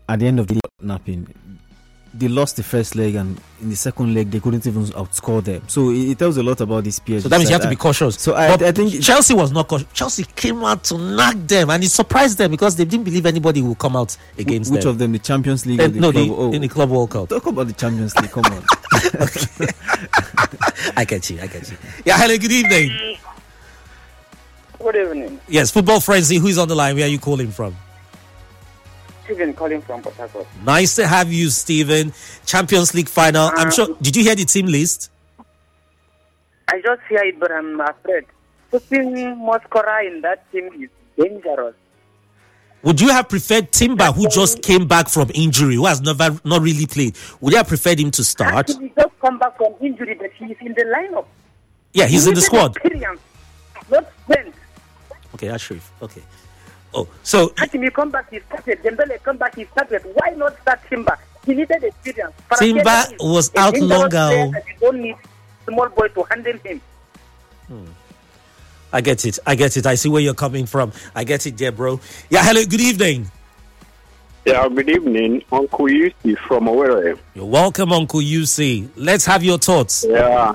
at the end of the day, napping. They lost the first leg, and in the second leg, they couldn't even outscore them. So it tells a lot about this PSG. So that means you have to be cautious. So I think Chelsea was not cautious. Chelsea came out to knock them, and it surprised them because they didn't believe anybody would come out against them. Which of them? The Champions League? In the Club World Cup. Talk about the Champions League. Come on. I get you. Yeah, hello, good evening. Good evening. Yes, Football Frenzy. Who's on the line? Where are you calling from? Stephen calling from Port Harcourt. Nice to have you, Stephen. Champions League final. I'm sure. Did you hear the team list? I just hear it, but I'm afraid. Putting Moscora in that team is dangerous. Would you have preferred Timber, who just came back from injury, who has not really played? Would you have preferred him to start? He just come back from injury, but he's in the lineup. Yeah, he's in the squad. Experience, not strength. Okay, that's Sharif. Okay. Oh, so Hakimi come back, he started. Dembele come back, he started. Why not start Timber? He needed experience. Timber was out longer. You don't need small boy to handle him. I get it. I see where you're coming from. I get it there, bro. Yeah, hello, good evening. Yeah, good evening. Uncle UC from Owerri. You're welcome, Uncle UC. Let's have your thoughts. Yeah.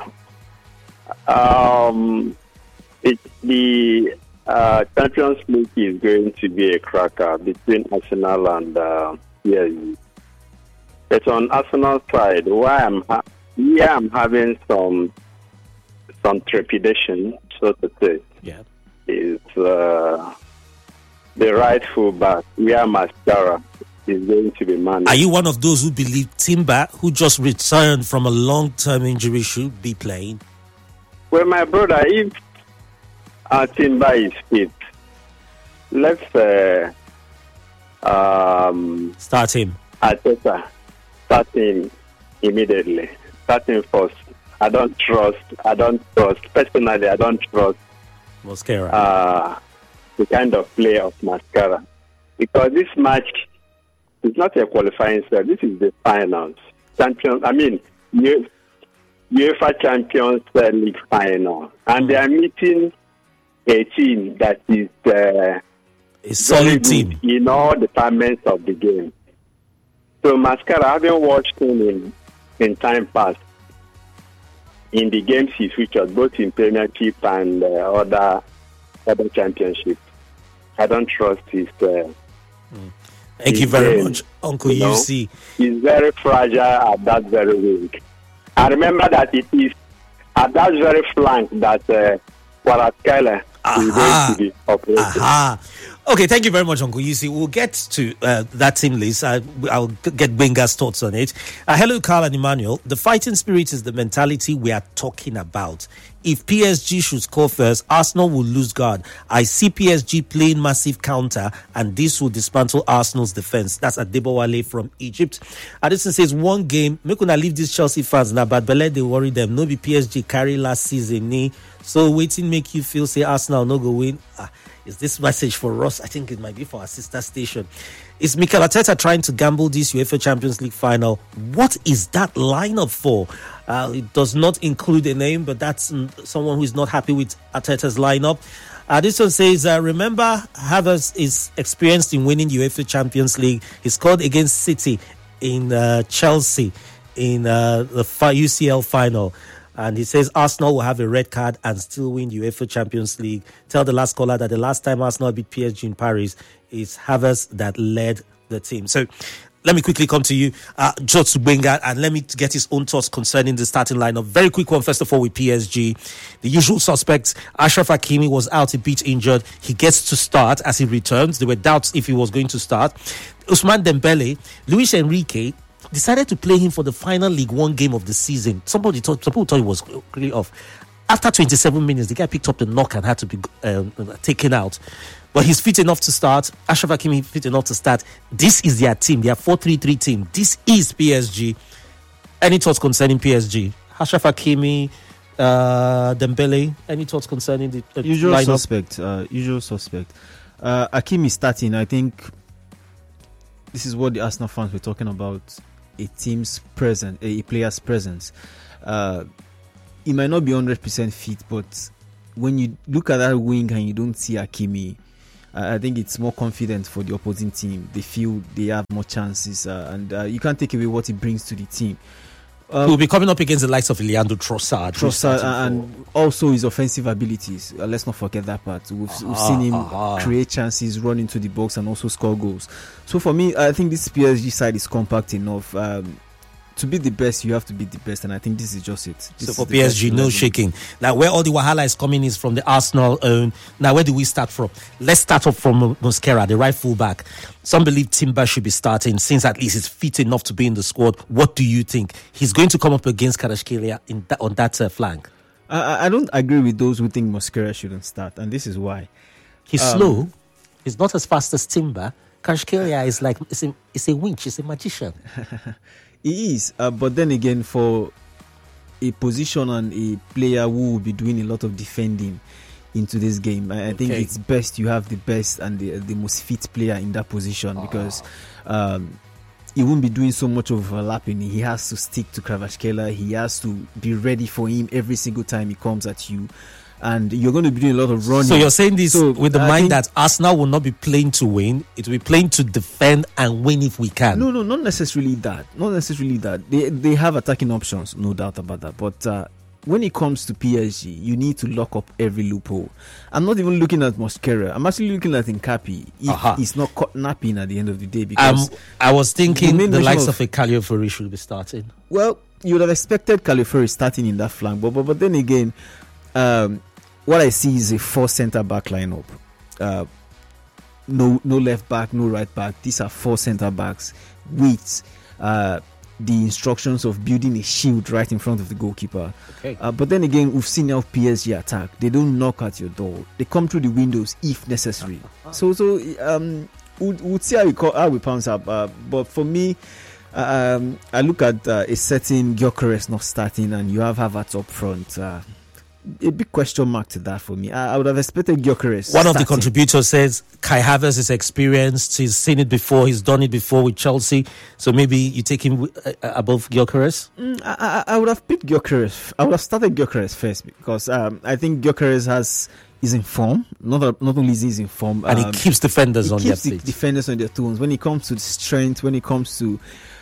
It's the Champions League is going to be a cracker between Arsenal and PSG. It's on Arsenal side where I'm having some trepidation, so to say. Yeah. Is the right fullback, where Mascara is going to be managed. Are you one of those who believe Timber, who just returned from a long-term injury, should be playing? Well, my brother, if Timber is fit, let's start him. Arteta, start him immediately. Start him first. I don't trust. Personally, I don't trust Mascara. The kind of play of Mascara, because this match is not a qualifying set. This is the finals. UEFA Champions League final, and they are meeting a team that is a solid team in all departments of the game. So Mascara, having watched him in time past, in the games he featured, both in Premiership and other championships, I don't trust his. Thank you very much, Uncle UC. He's very fragile at that very wing. I remember that it is at that very flank that Kvaratskhelia is going to be operating. Okay, thank you very much, Uncle UC. We'll get to that team list. I'll get Benga's thoughts on it. Hello, Carl and Emmanuel. The fighting spirit is the mentality we are talking about. If PSG should score first, Arsenal will lose guard. I see PSG playing massive counter, and this will dismantle Arsenal's defense. That's Adebowale from Egypt. Addison says, one game, make una leave these Chelsea fans now, but Bele, they worry them. No be PSG carry last season. So waiting make you feel, say, Arsenal no go win. Is this message for us? I think it might be for our sister station. Is Mikel Arteta trying to gamble this UEFA Champions League final? What is that lineup for? It does not include a name, but that's someone who is not happy with Arteta's lineup. This one says, remember, Havertz is experienced in winning UEFA Champions League. He scored against City in Chelsea in the UCL final. And he says Arsenal will have a red card and still win UEFA Champions League. Tell the last caller that the last time Arsenal beat PSG in Paris is Havertz that led the team. So let me quickly come to you, George Subenga, and let me get his own thoughts concerning the starting lineup. Very quick one, first of all, with PSG. The usual suspects, Achraf Hakimi was out a bit injured. He gets to start as he returns. There were doubts if he was going to start. Ousmane Dembele, Luis Enrique decided to play him for the final League One game of the season. Some people thought he was really off. After 27 minutes, the guy picked up the knock and had to be taken out. But he's fit enough to start. Achraf Hakimi fit enough to start. This is their team. Their 4-3-3 team. This is PSG. Any thoughts concerning PSG? Achraf Hakimi, Dembele. Any thoughts concerning the usual lineup? Usual suspect. Hakimi starting. I think this is what the Arsenal fans were talking about. A team's presence, a player's presence. He might not be 100% fit, but when you look at that wing and you don't see Hakimi, I think it's more confident for the opposing team. They feel they have more chances, and you can't take away what he brings to the team. He'll be coming up against the likes of Leandro Trossard, and also his offensive abilities. Let's not forget that part. We've seen him create chances, run into the box, and also score goals. So for me, I think this PSG side is compact enough. To be the best, you have to be the best, and I think this is just it. So for PSG, no shaking. Now, where all the wahala is coming is from the Arsenal own. Now, where do we start from? Let's start off from Mosquera, the right fullback. Some believe Timber should be starting, since at least he's fit enough to be in the squad. What do you think? He's going to come up against Kvaratskhelia on that flank. I don't agree with those who think Mosquera shouldn't start, and this is why. He's slow. He's not as fast as Timber. Kvaratskhelia is like, it's a winch, it's a magician. He is, but then again, for a position and a player who will be doing a lot of defending into this game, I think it's best you have the best and the most fit player in that position, because he won't be doing so much overlapping. He has to stick to Kvaratskhelia. He has to be ready for him every single time he comes at you. And you're going to be doing a lot of running. So you're saying this with the mind that Arsenal will not be playing to win. It will be playing to defend and win if we can. No, not necessarily that. Not necessarily that. They have attacking options, no doubt about that. But when it comes to PSG, you need to lock up every loophole. I'm not even looking at Mosquera. I'm actually looking at Nkapi. He's not caught napping at the end of the day. Because I was thinking the likes of a Calafiori should be starting. Well, you would have expected Calafiori starting in that flank. But then again, what I see is a 4 centre-back lineup. No left back, no right back. These are 4 centre-backs with the instructions of building a shield right in front of the goalkeeper. But then again, we've seen how PSG attack. They don't knock at your door. They come through the windows if necessary. So we'll see how we pounce up. But for me, I look at a certain Gyökeres not starting, and you have Havertz up front. A big question mark to that for me. I would have expected Gyökeres. One of the contributors says Kai Havertz is experienced. He's seen it before. He's done it before with Chelsea. So maybe you take him above Gyökeres? I would have picked Gyökeres. I would have started Gyökeres first, because I think Gyökeres is in form. Not only is he in form, and he keeps defenders on their feet. He keeps the defenders on their toes. When it comes to the strength, when it comes to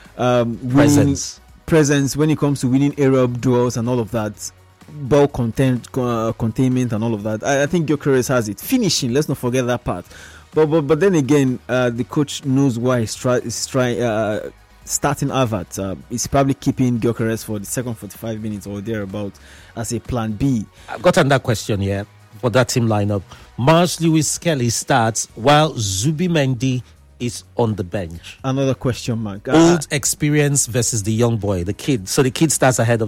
presence, when it comes to winning aerial duels and all of that, ball containment and all of that, I think Gyökeres has it. Finishing, let's not forget that part. But then again, the coach knows why he's starting Havertz. He's probably keeping Gyökeres for the second 45 minutes or thereabout as a plan B. I've got another question here for that team lineup. Mars Lewis Kelly starts while Zubimendi is on the bench. Another question mark. Old experience versus the young boy, the kid. So the kid starts ahead of